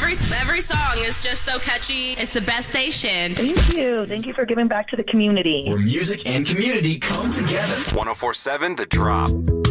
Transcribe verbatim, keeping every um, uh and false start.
every every song is just so catchy. It's the best station. Thank you. Thank you for giving back to the community. Where music and community come together. one oh four point seven The Drop.